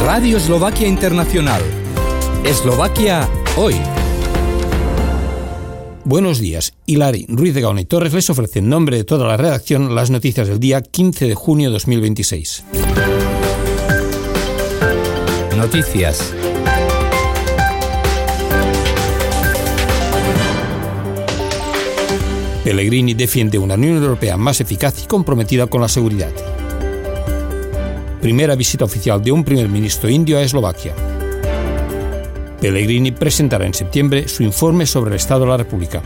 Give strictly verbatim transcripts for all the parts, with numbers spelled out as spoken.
Radio Eslovaquia Internacional. Eslovaquia hoy. Buenos días. Hilari Ruiz de Gaona y Torres les ofrece en nombre de toda la redacción las noticias del día quince de junio de dos mil veintiséis. Noticias. Pellegrini defiende una Unión Europea más eficaz y comprometida con la seguridad. Primera visita oficial de un primer ministro indio a Eslovaquia. Pellegrini presentará en septiembre su informe sobre el Estado de la República.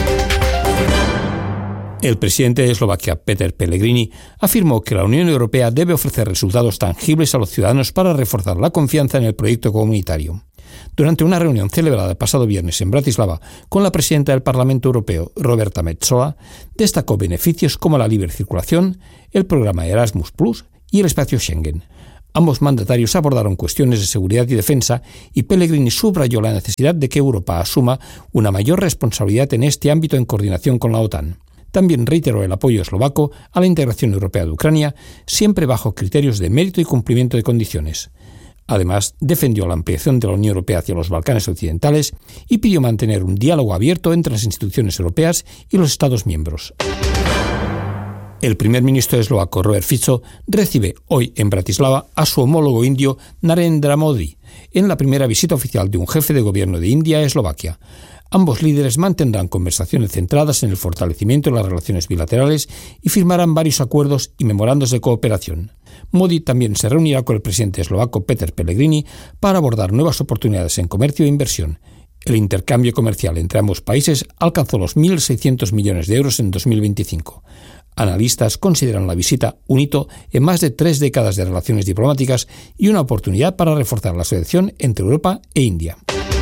El presidente de Eslovaquia, Peter Pellegrini, afirmó que la Unión Europea debe ofrecer resultados tangibles a los ciudadanos para reforzar la confianza en el proyecto comunitario. Durante una reunión celebrada el pasado viernes en Bratislava con la presidenta del Parlamento Europeo, Roberta Metsola, destacó beneficios como la libre circulación, el programa Erasmus plus y el espacio Schengen. Ambos mandatarios abordaron cuestiones de seguridad y defensa y Pellegrini subrayó la necesidad de que Europa asuma una mayor responsabilidad en este ámbito en coordinación con la OTAN. También reiteró el apoyo eslovaco a la integración europea de Ucrania, siempre bajo criterios de mérito y cumplimiento de condiciones. Además, defendió la ampliación de la Unión Europea hacia los Balcanes occidentales y pidió mantener un diálogo abierto entre las instituciones europeas y los Estados miembros. El primer ministro eslovaco, Robert Fico, recibe hoy en Bratislava a su homólogo indio Narendra Modi, en la primera visita oficial de un jefe de gobierno de India a Eslovaquia. Ambos líderes mantendrán conversaciones centradas en el fortalecimiento de las relaciones bilaterales y firmarán varios acuerdos y memorandos de cooperación. Modi también se reunirá con el presidente eslovaco Peter Pellegrini para abordar nuevas oportunidades en comercio e inversión. El intercambio comercial entre ambos países alcanzó los mil seiscientos millones de euros en dos mil veinticinco. Analistas consideran la visita un hito en más de tres décadas de relaciones diplomáticas y una oportunidad para reforzar la asociación entre Europa e India.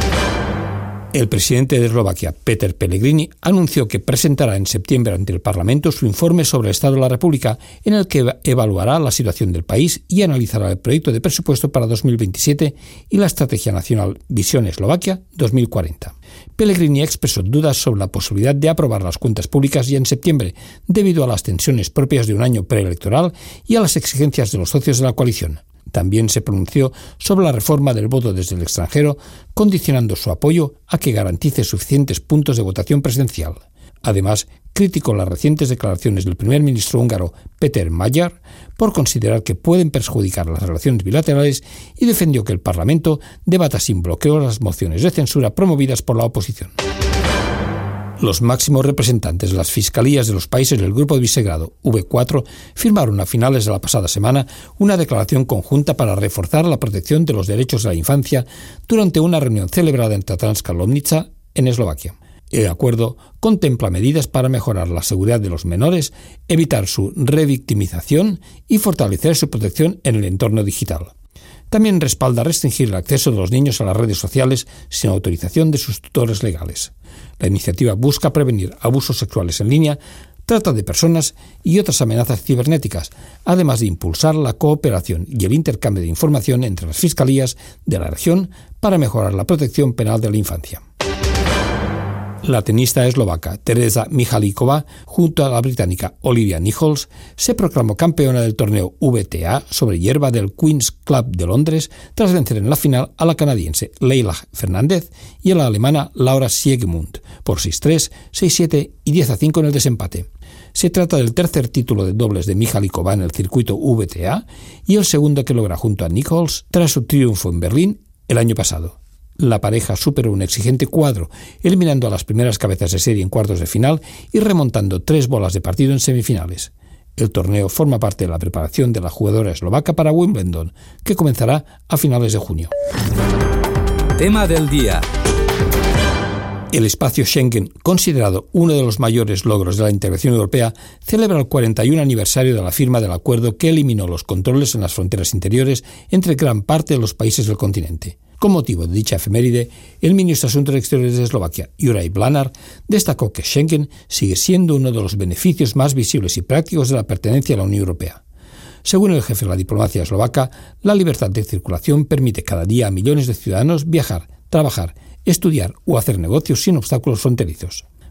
El presidente de Eslovaquia, Peter Pellegrini, anunció que presentará en septiembre ante el Parlamento su informe sobre el Estado de la República, en el que evaluará la situación del país y analizará el proyecto de presupuesto para dos mil veintisiete y la Estrategia Nacional Visión Eslovaquia dos mil cuarenta. Pellegrini expresó dudas sobre la posibilidad de aprobar las cuentas públicas ya en septiembre, debido a las tensiones propias de un año preelectoral y a las exigencias de los socios de la coalición. También se pronunció sobre la reforma del voto desde el extranjero, condicionando su apoyo a que garantice suficientes puntos de votación presencial. Además, criticó las recientes declaraciones del primer ministro húngaro Péter Magyar por considerar que pueden perjudicar las relaciones bilaterales y defendió que el Parlamento debata sin bloqueo las mociones de censura promovidas por la oposición. Los máximos representantes de las fiscalías de los países del Grupo de Visegrado, V cuatro, firmaron a finales de la pasada semana una declaración conjunta para reforzar la protección de los derechos de la infancia durante una reunión celebrada en Tatranska Lomnica, en Eslovaquia. El acuerdo contempla medidas para mejorar la seguridad de los menores, evitar su revictimización y fortalecer su protección en el entorno digital. También respalda restringir el acceso de los niños a las redes sociales sin autorización de sus tutores legales. La iniciativa busca prevenir abusos sexuales en línea, trata de personas y otras amenazas cibernéticas, además de impulsar la cooperación y el intercambio de información entre las fiscalías de la región para mejorar la protección penal de la infancia. La tenista eslovaca Tereza Michalikova, junto a la británica Olivia Nichols, se proclamó campeona del torneo V T A sobre hierba del Queen's Club de Londres tras vencer en la final a la canadiense Leila Fernández y a la alemana Laura Siegemund por seis tres, seis siete y diez a cinco en el desempate. Se trata del tercer título de dobles de Michalikova en el circuito V T A y el segundo que logra junto a Nichols tras su triunfo en Berlín el año pasado. La pareja superó un exigente cuadro, eliminando a las primeras cabezas de serie en cuartos de final y remontando tres bolas de partido en semifinales. El torneo forma parte de la preparación de la jugadora eslovaca para Wimbledon, que comenzará a finales de junio. Tema del día. El espacio Schengen, considerado uno de los mayores logros de la integración europea, celebra el cuarenta y un aniversario de la firma del acuerdo que eliminó los controles en las fronteras interiores entre gran parte de los países del continente. Con motivo de dicha efeméride, el ministro de Asuntos Exteriores de Eslovaquia, Juraj Blanár, destacó que Schengen sigue siendo uno de los beneficios más visibles y prácticos de la pertenencia a la Unión Europea. Según el jefe de la diplomacia eslovaca, la libertad de circulación permite cada día a millones de ciudadanos viajar, trabajar, estudiar o hacer negocios sin obstáculos fronterizos.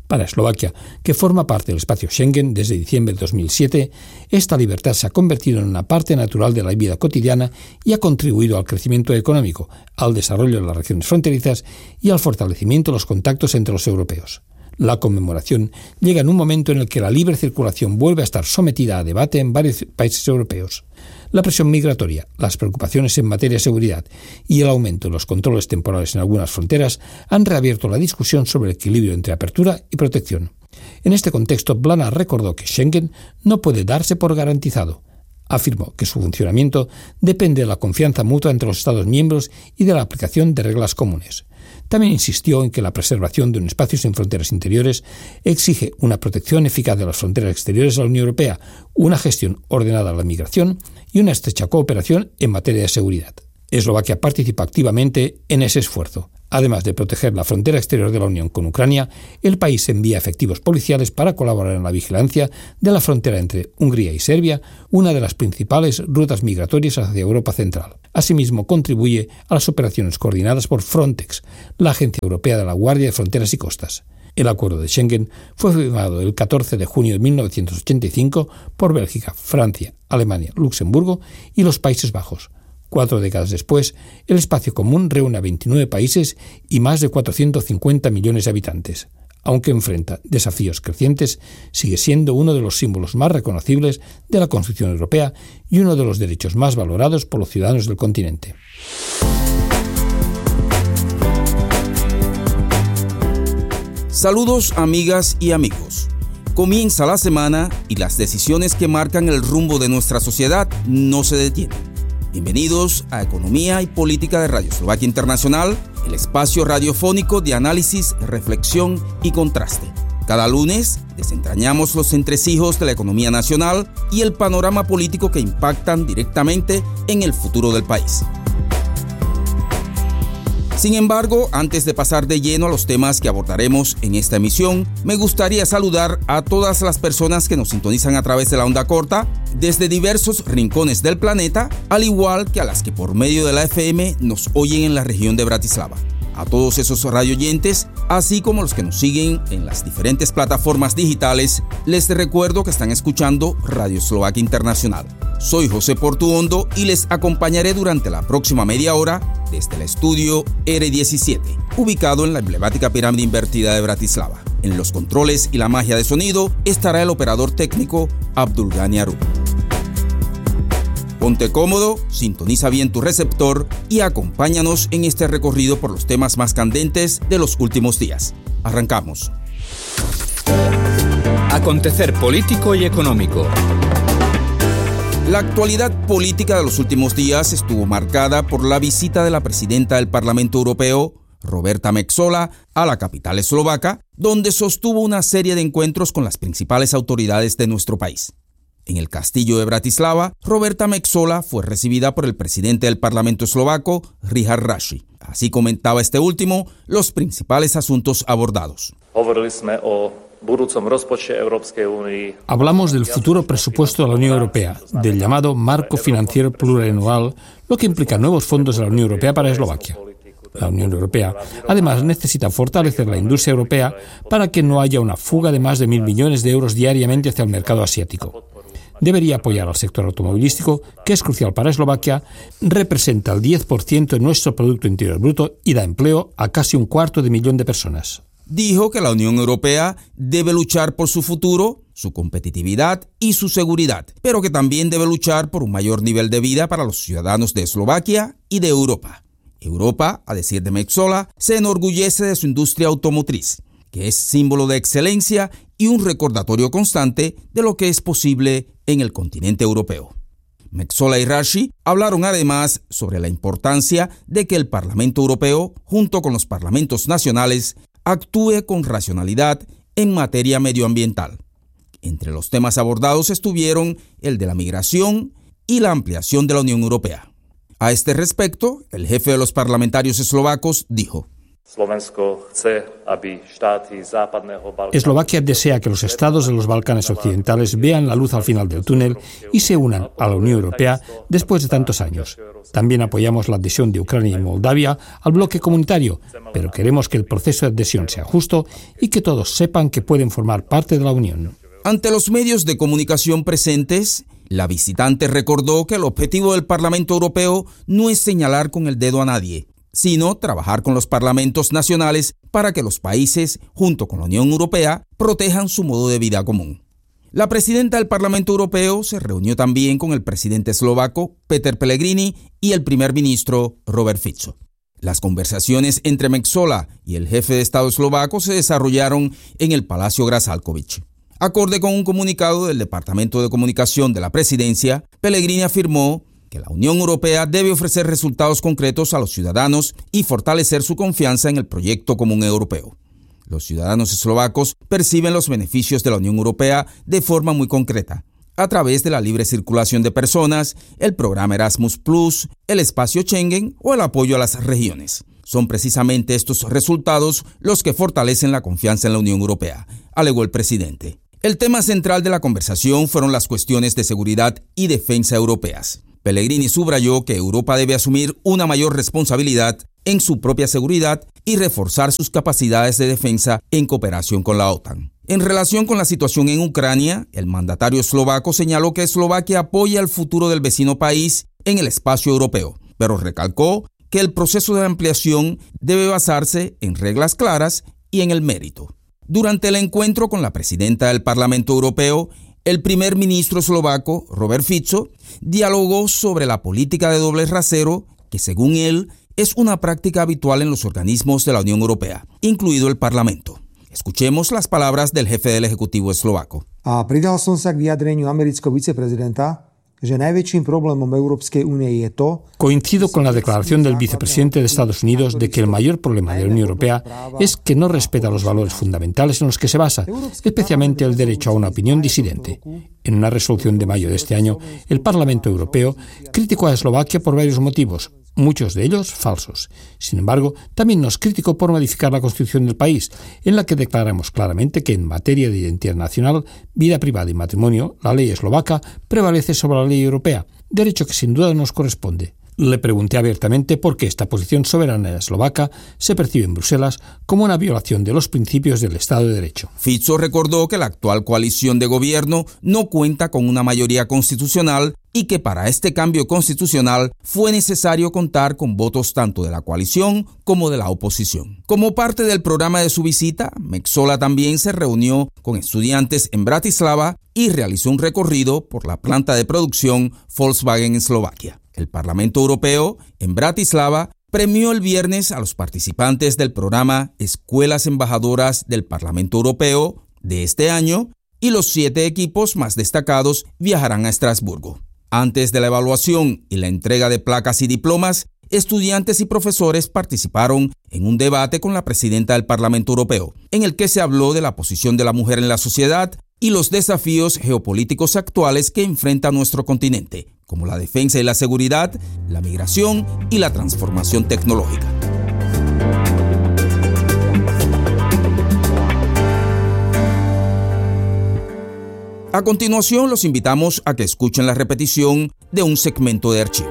Para Eslovaquia, que forma parte del espacio Schengen desde diciembre de dos mil siete, esta libertad se ha convertido en una parte natural de la vida cotidiana y ha contribuido al crecimiento económico, al desarrollo de las regiones fronterizas y al fortalecimiento de los contactos entre los europeos. La conmemoración llega en un momento en el que la libre circulación vuelve a estar sometida a debate en varios países europeos. La presión migratoria, las preocupaciones en materia de seguridad y el aumento de los controles temporales en algunas fronteras han reabierto la discusión sobre el equilibrio entre apertura y protección. En este contexto, Blana recordó que Schengen no puede darse por garantizado. Afirmó que su funcionamiento depende de la confianza mutua entre los Estados miembros y de la aplicación de reglas comunes. También insistió en que la preservación de un espacio sin fronteras interiores exige una protección eficaz de las fronteras exteriores de la Unión Europea, una gestión ordenada de la migración y una estrecha cooperación en materia de seguridad. Eslovaquia participa activamente en ese esfuerzo. Además de proteger la frontera exterior de la Unión con Ucrania, el país envía efectivos policiales para colaborar en la vigilancia de la frontera entre Hungría y Serbia, una de las principales rutas migratorias hacia Europa Central. Asimismo, contribuye a las operaciones coordinadas por Frontex, la Agencia Europea de la Guardia de Fronteras y Costas. El acuerdo de Schengen fue firmado el catorce de junio de mil novecientos ochenta y cinco por Bélgica, Francia, Alemania, Luxemburgo y los Países Bajos. Cuatro décadas después, el espacio común reúne a veintinueve países y más de cuatrocientos cincuenta millones de habitantes. Aunque enfrenta desafíos crecientes, sigue siendo uno de los símbolos más reconocibles de la construcción europea y uno de los derechos más valorados por los ciudadanos del continente. Saludos, amigas y amigos. Comienza la semana y las decisiones que marcan el rumbo de nuestra sociedad no se detienen. Bienvenidos a Economía y Política de Radio Eslovaquia Internacional, el espacio radiofónico de análisis, reflexión y contraste. Cada lunes desentrañamos los entresijos de la economía nacional y el panorama político que impactan directamente en el futuro del país. Sin embargo, antes de pasar de lleno a los temas que abordaremos en esta emisión, me gustaría saludar a todas las personas que nos sintonizan a través de la onda corta desde diversos rincones del planeta, al igual que a las que por medio de la F M nos oyen en la región de Bratislava. A todos esos radioyentes, así como los que nos siguen en las diferentes plataformas digitales, les recuerdo que están escuchando Radio Eslovaquia Internacional. Soy José Portuondo y les acompañaré durante la próxima media hora desde el estudio R diecisiete, ubicado en la emblemática pirámide invertida de Bratislava. En los controles y la magia de sonido estará el operador técnico Abdulgani Aru. Ponte cómodo, sintoniza bien tu receptor y acompáñanos en este recorrido por los temas más candentes de los últimos días. Arrancamos. Acontecer político y económico. La actualidad política de los últimos días estuvo marcada por la visita de la presidenta del Parlamento Europeo, Roberta Metsola, a la capital eslovaca, donde sostuvo una serie de encuentros con las principales autoridades de nuestro país. En el castillo de Bratislava, Roberta Metsola fue recibida por el presidente del Parlamento eslovaco, Richard Raši. Así comentaba este último los principales asuntos abordados. Hablamos del futuro presupuesto de la Unión Europea, del llamado marco financiero plurianual, lo que implica nuevos fondos de la Unión Europea para Eslovaquia. La Unión Europea, además, necesita fortalecer la industria europea para que no haya una fuga de más de mil millones de euros diariamente hacia el mercado asiático. Debería apoyar al sector automovilístico, que es crucial para Eslovaquia, representa el diez por ciento de nuestro Producto Interior Bruto y da empleo a casi un cuarto de millón de personas. Dijo que la Unión Europea debe luchar por su futuro, su competitividad y su seguridad, pero que también debe luchar por un mayor nivel de vida para los ciudadanos de Eslovaquia y de Europa. Europa, a decir de Metsola, se enorgullece de su industria automotriz, que es símbolo de excelencia y un recordatorio constante de lo que es posible en el continente europeo. Metsola y Raši hablaron además sobre la importancia de que el Parlamento Europeo, junto con los parlamentos nacionales, actúe con racionalidad en materia medioambiental. Entre los temas abordados estuvieron el de la migración y la ampliación de la Unión Europea. A este respecto, el jefe de los parlamentarios eslovacos dijo: Eslovaquia desea que los estados de los Balcanes occidentales vean la luz al final del túnel y se unan a la Unión Europea después de tantos años. También apoyamos la adhesión de Ucrania y Moldavia al bloque comunitario, pero queremos que el proceso de adhesión sea justo y que todos sepan que pueden formar parte de la Unión. Ante los medios de comunicación presentes, la visitante recordó que el objetivo del Parlamento Europeo no es señalar con el dedo a nadie, sino trabajar con los parlamentos nacionales para que los países, junto con la Unión Europea, protejan su modo de vida común. La presidenta del Parlamento Europeo se reunió también con el presidente eslovaco, Peter Pellegrini, y el primer ministro, Robert Fico. Las conversaciones entre Metsola y el jefe de Estado eslovaco se desarrollaron en el Palacio Grad-Žalkovič. Acorde con un comunicado del Departamento de Comunicación de la Presidencia, Pellegrini afirmó que la Unión Europea debe ofrecer resultados concretos a los ciudadanos y fortalecer su confianza en el proyecto común europeo. Los ciudadanos eslovacos perciben los beneficios de la Unión Europea de forma muy concreta, a través de la libre circulación de personas, el programa Erasmus plus, el espacio Schengen o el apoyo a las regiones. Son precisamente estos resultados los que fortalecen la confianza en la Unión Europea, alegó el presidente. El tema central de la conversación fueron las cuestiones de seguridad y defensa europeas. Pellegrini subrayó que Europa debe asumir una mayor responsabilidad en su propia seguridad y reforzar sus capacidades de defensa en cooperación con la OTAN. En relación con la situación en Ucrania, el mandatario eslovaco señaló que Eslovaquia apoya el futuro del vecino país en el espacio europeo, pero recalcó que el proceso de ampliación debe basarse en reglas claras y en el mérito. Durante el encuentro con la presidenta del Parlamento Europeo, el primer ministro eslovaco, Robert Fico, dialogó sobre la política de doble rasero, que según él es una práctica habitual en los organismos de la Unión Europea, incluido el Parlamento. Escuchemos las palabras del jefe del Ejecutivo eslovaco. A pridal som sa k vyjadreniu amerického viceprezidenta, že najväčším problémom Európskej únie je to... Coincido con la declaración del vicepresidente de Estados Unidos de que el mayor problema de la Unión Europea es que no respeta los valores fundamentales en los que se basa, especialmente el derecho a una opinión disidente. En una resolución de mayo de este año, el Parlamento Europeo criticó a Eslovaquia por varios motivos, muchos de ellos falsos. Sin embargo, también nos criticó por modificar la Constitución del país, en la que declaramos claramente que en materia de identidad nacional, vida privada y matrimonio, la ley eslovaca prevalece sobre la ley europea, derecho que sin duda nos corresponde. Le pregunté abiertamente por qué esta posición soberana eslovaca se percibe en Bruselas como una violación de los principios del Estado de Derecho. Fico recordó que la actual coalición de gobierno no cuenta con una mayoría constitucional y que para este cambio constitucional fue necesario contar con votos tanto de la coalición como de la oposición. Como parte del programa de su visita, Metsola también se reunió con estudiantes en Bratislava y realizó un recorrido por la planta de producción Volkswagen en Eslovaquia. El Parlamento Europeo, en Bratislava, premió el viernes a los participantes del programa Escuelas Embajadoras del Parlamento Europeo de este año y los siete equipos más destacados viajarán a Estrasburgo. Antes de la evaluación y la entrega de placas y diplomas, estudiantes y profesores participaron en un debate con la presidenta del Parlamento Europeo, en el que se habló de la posición de la mujer en la sociedad y los desafíos geopolíticos actuales que enfrenta nuestro continente, como la defensa y la seguridad, la migración y la transformación tecnológica. A continuación, los invitamos a que escuchen la repetición de un segmento de archivo.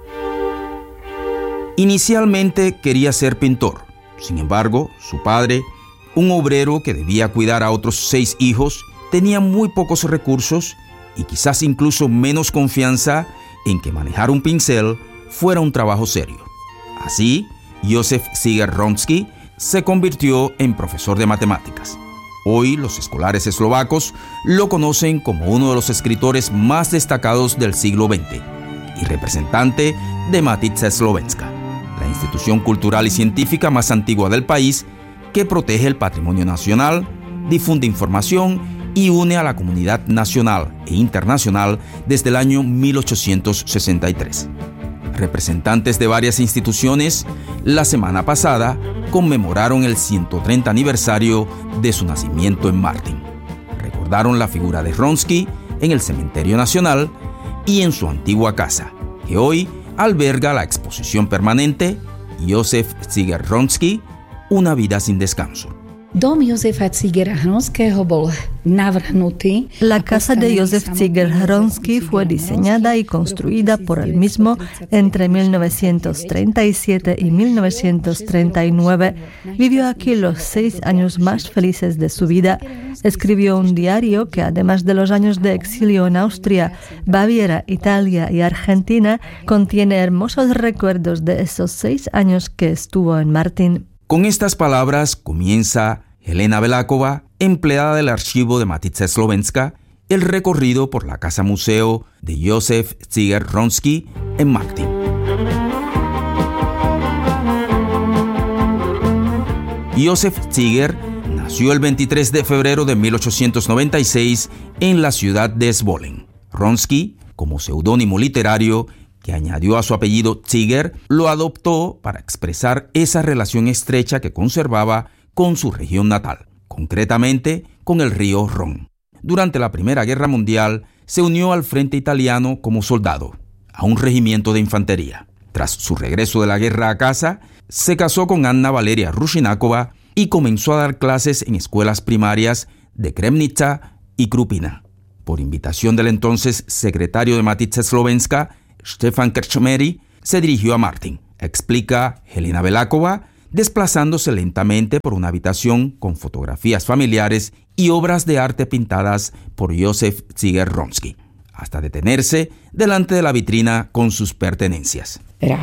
Inicialmente quería ser pintor. Sin embargo, su padre, un obrero que debía cuidar a otros seis hijos, tenía muy pocos recursos y quizás incluso menos confianza en que manejar un pincel fuera un trabajo serio. Así, Józef Siger-Wronski se convirtió en profesor de matemáticas. Hoy los escolares eslovacos lo conocen como uno de los escritores más destacados del siglo veinte y representante de Matica Slovenska, la institución cultural y científica más antigua del país que protege el patrimonio nacional, difunde información y une a la comunidad nacional e internacional desde el año mil ochocientos sesenta y tres. Representantes de varias instituciones, la semana pasada, conmemoraron el ciento treinta aniversario de su nacimiento en Martin. Recordaron la figura de Wronski en el Cementerio Nacional y en su antigua casa, que hoy alberga la exposición permanente Józef Siger-Wronski, una vida sin descanso. La casa de Józef Ziegler-Hronsky fue diseñada y construida por él mismo entre mil novecientos treinta y siete y mil novecientos treinta y nueve. Vivió aquí los seis años más felices de su vida. Escribió un diario que, además de los años de exilio en Austria, Baviera, Italia y Argentina, contiene hermosos recuerdos de esos seis años que estuvo en Martin. Con estas palabras comienza Helena Beláková, empleada del archivo de Matica Slovenska, el recorrido por la casa museo de Józef Ziegler-Hronsky en Martin. Józef Ziegler nació el veintitrés de febrero de mil ochocientos noventa y seis en la ciudad de Zvolen. Hronsky, como seudónimo literario, que añadió a su apellido Ziegler, lo adoptó para expresar esa relación estrecha que conservaba con su región natal, concretamente con el río Ron. Durante la Primera Guerra Mundial se unió al frente italiano como soldado, a un regimiento de infantería. Tras su regreso de la guerra a casa, se casó con Anna Valeria Rushináková y comenzó a dar clases en escuelas primarias de Kremnica y Krupina. Por invitación del entonces secretario de Matica Slovenska, Stefan Krčmery, se dirigió a Martin, explica Helena Beláková, desplazándose lentamente por una habitación con fotografías familiares y obras de arte pintadas por Józef Ziegler-Hronsky, hasta detenerse delante de la vitrina con sus pertenencias.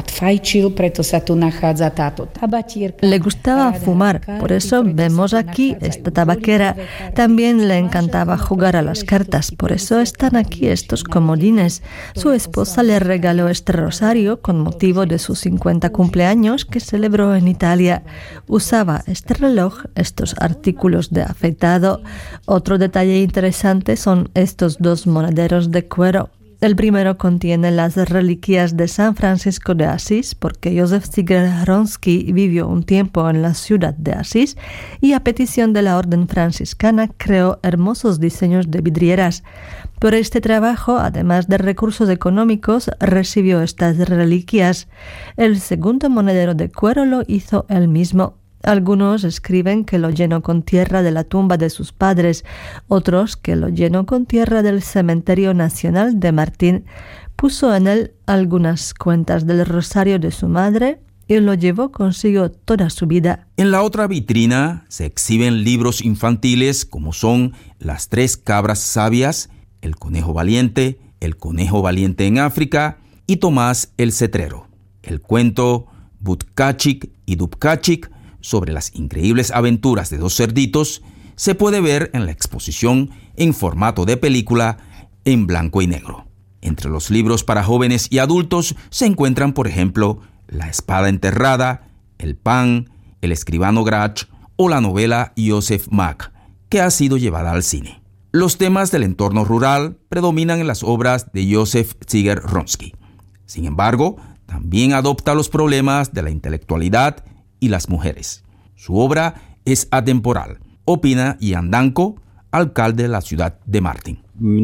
Le gustaba fumar, por eso vemos aquí esta tabaquera. También le encantaba jugar a las cartas, por eso están aquí estos comodines. Su esposa le regaló este rosario con motivo de sus cincuenta cumpleaños que celebró en Italia. Usaba este reloj, estos artículos de afeitado. Otro detalle interesante son estos dos monederos de cuero. El primero contiene las reliquias de San Francisco de Asís, porque Józef Ziegler-Hronsky vivió un tiempo en la ciudad de Asís y a petición de la orden franciscana creó hermosos diseños de vidrieras. Por este trabajo, además de recursos económicos, recibió estas reliquias. El segundo monedero de cuero lo hizo él mismo. Algunos escriben que lo llenó con tierra de la tumba de sus padres, otros que lo llenó con tierra del Cementerio Nacional de Martín. Puso en él algunas cuentas del rosario de su madre y lo llevó consigo toda su vida. En la otra vitrina se exhiben libros infantiles como son Las tres cabras sabias, El conejo valiente, El conejo valiente en África y Tomás el cetrero. El cuento Butkachik y Dubkachik, sobre las increíbles aventuras de dos cerditos, se puede ver en la exposición en formato de película en blanco y negro. Entre los libros para jóvenes y adultos se encuentran, por ejemplo, La espada enterrada, El pan, El escribano Grach o la novela Joseph Mack, que ha sido llevada al cine. Los temas del entorno rural predominan en las obras de Józef Ziegler-Hronsky. Sin embargo, también adopta los problemas de la intelectualidad y las mujeres. Su obra es atemporal, opina Jan Danko, alcalde de la ciudad de Martin.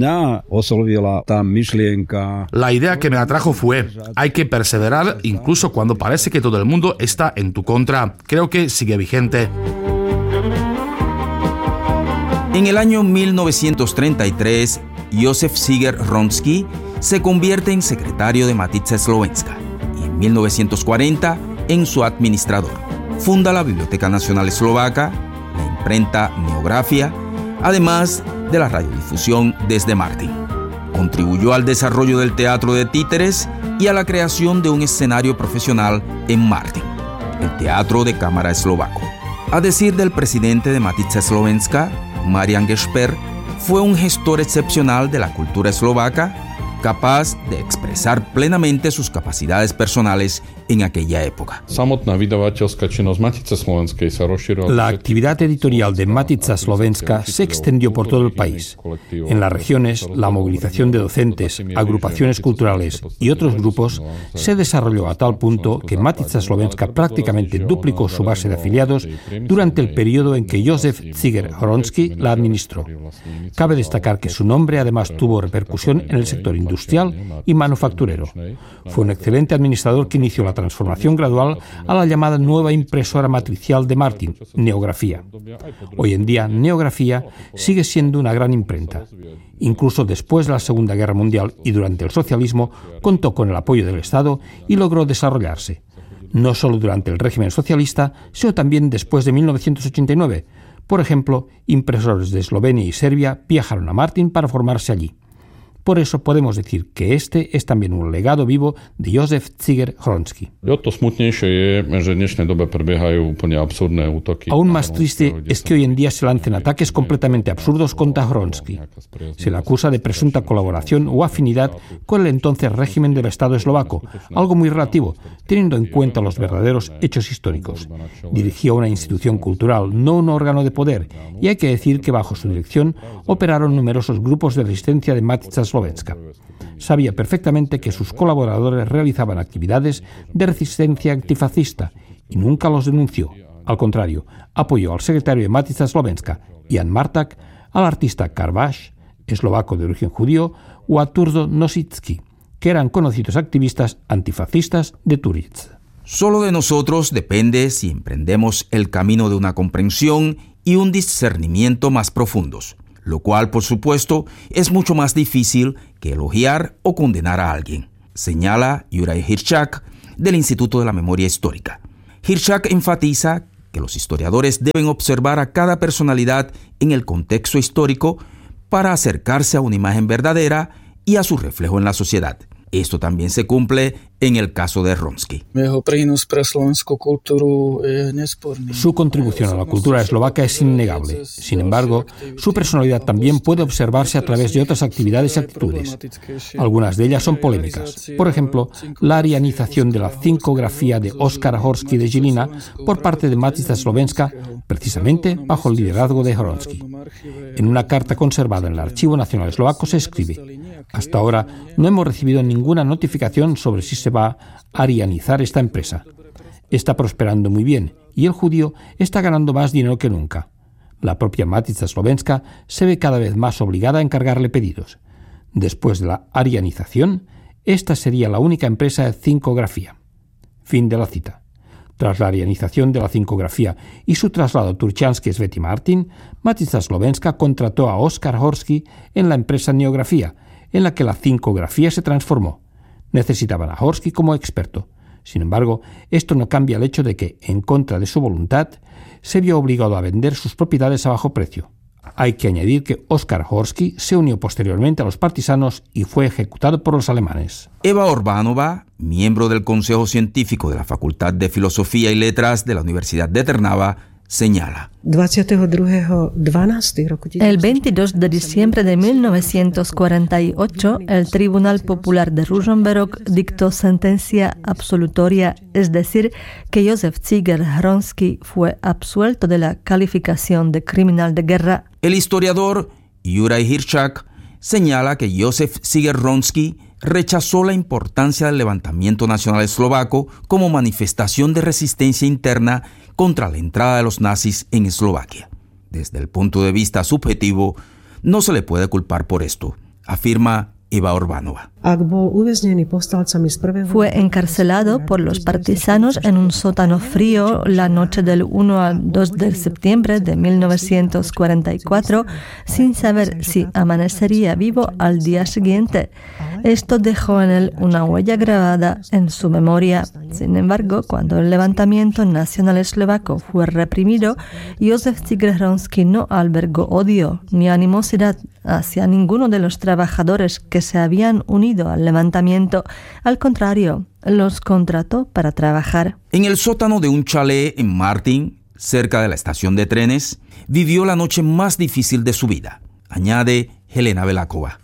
La idea que me atrajo fue, hay que perseverar incluso cuando parece que todo el mundo está en tu contra. Creo que sigue vigente. En el año mil novecientos treinta y tres, Józef Ziegler-Hronsky se convierte en secretario de Matica Slovenska y en mil novecientos cuarenta en su administrador. Funda la Biblioteca Nacional Eslovaca, la imprenta Neografía, además de la radiodifusión desde Martin. Contribuyó al desarrollo del teatro de títeres y a la creación de un escenario profesional en Martin, el Teatro de Cámara Eslovaco. A decir del presidente de Matica Slovenska, Marian Gesper, fue un gestor excepcional de la cultura eslovaca, capaz de expresar plenamente sus capacidades personales en aquella época. La actividad editorial de Matica Slovenska se extendió por todo el país. En las regiones, la movilización de docentes, agrupaciones culturales y otros grupos se desarrolló a tal punto que Matica Slovenska prácticamente duplicó su base de afiliados durante el periodo en que Józef Ziegler-Hronsky la administró. Cabe destacar que su nombre además tuvo repercusión en el sector industrial. industrial y manufacturero. Fue un excelente administrador que inició la transformación gradual a la llamada nueva impresora matricial de Martin, Neografía. Hoy en día, Neografía sigue siendo una gran imprenta. Incluso después de la Segunda Guerra Mundial y durante el socialismo, contó con el apoyo del Estado y logró desarrollarse. No solo durante el régimen socialista, sino también después de mil novecientos ochenta y nueve. Por ejemplo, impresores de Eslovenia y Serbia viajaron a Martin para formarse allí. Por eso podemos decir que este es también un legado vivo de Józef Ziger-Hronský. Aún más triste es que hoy en día se lancen ataques completamente absurdos contra Hronský. Se le acusa de presunta colaboración o afinidad con el entonces régimen del Estado eslovaco, algo muy relativo, teniendo en cuenta los verdaderos hechos históricos. Dirigió una institución cultural, no un órgano de poder, y hay que decir que bajo su dirección operaron numerosos grupos de resistencia de Matica Slovenska. Sabía perfectamente que sus colaboradores realizaban actividades de resistencia antifascista y nunca los denunció. Al contrario, apoyó al secretario de Matica Slovenska, Jan Martak, al artista Karvaš, eslovaco de origen judío, o a Turdo Nosicki, que eran conocidos activistas antifascistas de Turitz. Solo de nosotros depende si emprendemos el camino de una comprensión y un discernimiento más profundos, lo cual, por supuesto, es mucho más difícil que elogiar o condenar a alguien, señala Juraj Hiršák del Instituto de la Memoria Histórica. Hiršák enfatiza que los historiadores deben observar a cada personalidad en el contexto histórico para acercarse a una imagen verdadera y a su reflejo en la sociedad. Esto también se cumple en el caso de Hronský. Su contribución a la cultura eslovaca es innegable. Sin embargo, su personalidad también puede observarse a través de otras actividades y actitudes. Algunas de ellas son polémicas. Por ejemplo, la arianización de la cincografía de Oskar Horský de Žilina por parte de Matica Slovenska, precisamente bajo el liderazgo de Hronský. En una carta conservada en el Archivo Nacional Eslovaco se escribe: hasta ahora no hemos recibido ninguna notificación sobre si se va a arianizar esta empresa. Está prosperando muy bien y el judío está ganando más dinero que nunca. La propia Matica Slovenska se ve cada vez más obligada a encargarle pedidos. Después de la arianización, esta sería la única empresa de cincografía. Fin de la cita. Tras la arianización de la cincografía y su traslado a Turčianske Svätý Martin, Matica Slovenska contrató a Oskar Horský en la empresa Neografía, en la que la cincografía se transformó. Necesitaban a Horský como experto. Sin embargo, esto no cambia el hecho de que, en contra de su voluntad, se vio obligado a vender sus propiedades a bajo precio. Hay que añadir que Oskar Horský se unió posteriormente a los partisanos y fue ejecutado por los alemanes. Eva Orbánova, miembro del Consejo Científico de la Facultad de Filosofía y Letras de la Universidad de Trnava, señala: El veintidós de diciembre de mil novecientos cuarenta y ocho, el Tribunal Popular de Ružomberok dictó sentencia absolutoria, es decir, que Józef Ziger-Hronský fue absuelto de la calificación de criminal de guerra. El historiador Juraj Hiršák señala que Józef Ziger-Hronský rechazó la importancia del levantamiento nacional eslovaco como manifestación de resistencia interna contra la entrada de los nazis en Eslovaquia. Desde el punto de vista subjetivo, no se le puede culpar por esto, afirma Eva Orbánova. Fue encarcelado por los partisanos en un sótano frío la noche del uno al dos de septiembre de mil novecientos cuarenta y cuatro, sin saber si amanecería vivo al día siguiente. Esto dejó en él una huella grabada en su memoria. Sin embargo, cuando el levantamiento nacional eslovaco fue reprimido, Józef Ziger-Hronský no albergó odio ni animosidad hacia ninguno de los trabajadores que se habían unido al levantamiento. Al contrario, los contrató para trabajar. En el sótano de un chalet en Martin, cerca de la estación de trenes, vivió la noche más difícil de su vida, añade Helena Velakova.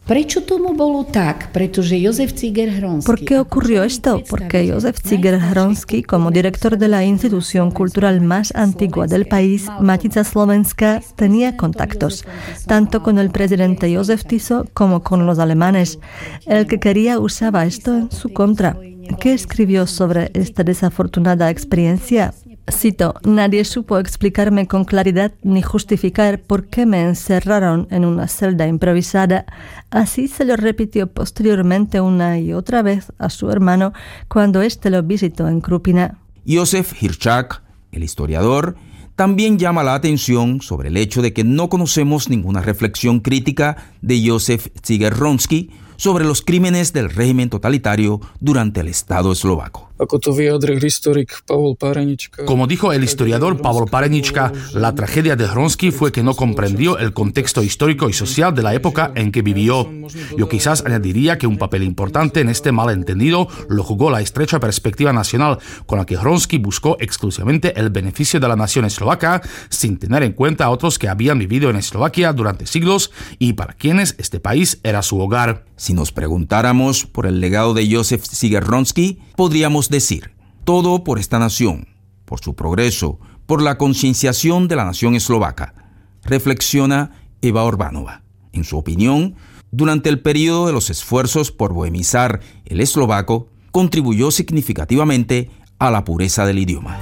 ¿Por qué ocurrió esto? Porque Józef Ziger-Hronský, como director de la institución cultural más antigua del país, Matica Slovenska, tenía contactos, tanto con el presidente Josef Tiso como con los alemanes. El que quería usaba esto en su contra. ¿Qué escribió sobre esta desafortunada experiencia? Cito, nadie supo explicarme con claridad ni justificar por qué me encerraron en una celda improvisada. Así se lo repitió posteriormente una y otra vez a su hermano cuando éste lo visitó en Krupina. Josef Hirschak, el historiador, también llama la atención sobre el hecho de que no conocemos ninguna reflexión crítica de Józef Zyger-Wronski sobre los crímenes del régimen totalitario durante el Estado eslovaco. Como dijo el historiador Pavol Parenička, la tragedia de Wronski fue que no comprendió el contexto histórico y social de la época en que vivió. Yo quizás añadiría que un papel importante en este malentendido lo jugó la estrecha perspectiva nacional con la que Wronski buscó exclusivamente el beneficio de la nación eslovaca, sin tener en cuenta a otros que habían vivido en Eslovaquia durante siglos y para quienes este país era su hogar. Si nos preguntáramos por el legado de Józef Zyger-Wronski, podríamos decir, todo por esta nación, por su progreso, por la concienciación de la nación eslovaca, reflexiona Eva Orbánova. En su opinión, durante el periodo de los esfuerzos por bohemizar el eslovaco, contribuyó significativamente a la pureza del idioma.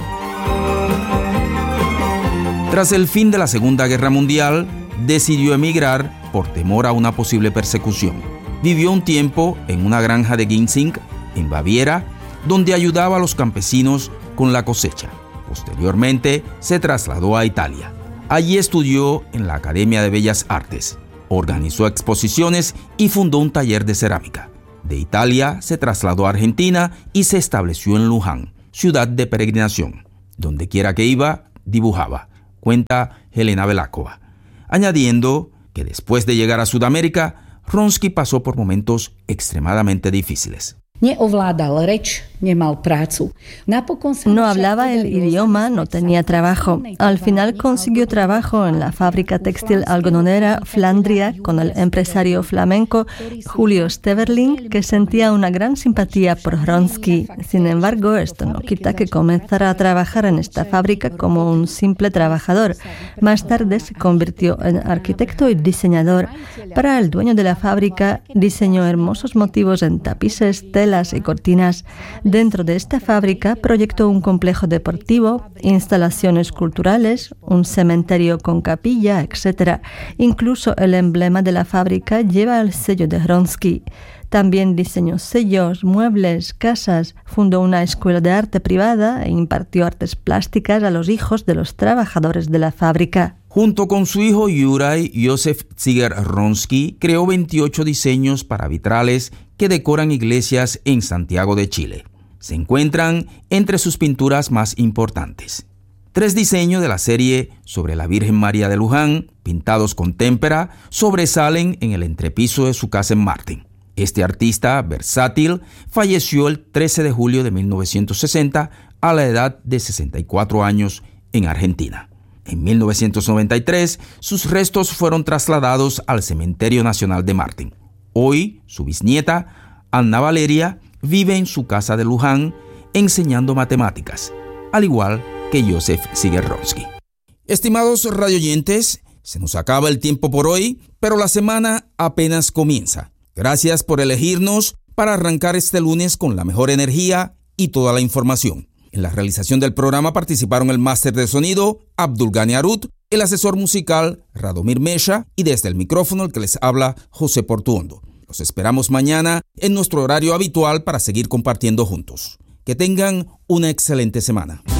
Tras el fin de la Segunda Guerra Mundial, decidió emigrar por temor a una posible persecución. Vivió un tiempo en una granja de ginseng en Baviera, donde ayudaba a los campesinos con la cosecha. Posteriormente se trasladó a Italia. Allí estudió en la Academia de Bellas Artes, organizó exposiciones y fundó un taller de cerámica. De Italia se trasladó a Argentina y se estableció en Luján, ciudad de peregrinación. Donde quiera que iba, dibujaba, cuenta Helena Velakova, añadiendo que después de llegar a Sudamérica, Wronski pasó por momentos extremadamente difíciles. No hablaba el idioma, no tenía trabajo. Al final consiguió trabajo en la fábrica textil algodonera Flandria con el empresario flamenco Julio Steverling, que sentía una gran simpatía por Wronski. Sin embargo, esto no quita que comenzara a trabajar en esta fábrica como un simple trabajador. Más tarde se convirtió en arquitecto y diseñador. Para el dueño de la fábrica, diseñó hermosos motivos en tapices, telas y cortinas. Dentro de esta fábrica proyectó un complejo deportivo, instalaciones culturales, un cementerio con capilla, etcétera. Incluso el emblema de la fábrica lleva el sello de Wronski. También diseñó sellos, muebles, casas, fundó una escuela de arte privada e impartió artes plásticas a los hijos de los trabajadores de la fábrica. Junto con su hijo Juraj, Józef Zyger-Wronski creó veintiocho diseños para vitrales que decoran iglesias en Santiago de Chile. Se encuentran entre sus pinturas más importantes. Tres diseños de la serie sobre la Virgen María de Luján, pintados con témpera, sobresalen en el entrepiso de su casa en Martin. Este artista versátil falleció el trece de julio de mil novecientos sesenta a la edad de sesenta y cuatro años en Argentina. En mil novecientos noventa y tres, sus restos fueron trasladados al Cementerio Nacional de Martin. Hoy, su bisnieta, Anna Valeria, vive en su casa de Luján enseñando matemáticas, al igual que Józef Zyger-Wronski. Estimados radioyentes, se nos acaba el tiempo por hoy, pero la semana apenas comienza. Gracias por elegirnos para arrancar este lunes con la mejor energía y toda la información. En la realización del programa participaron el máster de sonido, Abdulgani Arut, el asesor musical, Radomir Mesha, y desde el micrófono el que les habla, José Portuondo. Los esperamos mañana en nuestro horario habitual para seguir compartiendo juntos. Que tengan una excelente semana.